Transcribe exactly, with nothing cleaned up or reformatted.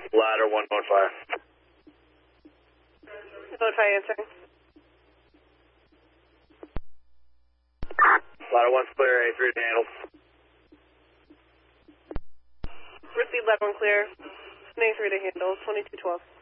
Ladder one one five. one five answering. Ladder one's clear, A three to handle. Receive ladder one clear. A three to handle, twenty-two twelve.